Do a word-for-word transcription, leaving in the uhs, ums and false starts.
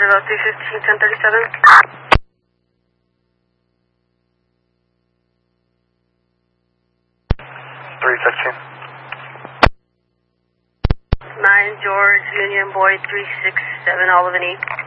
Hello, three fifteen, ten thirty-seven. three fifteen. nine George, Union Boy, three six seven, Olive and E.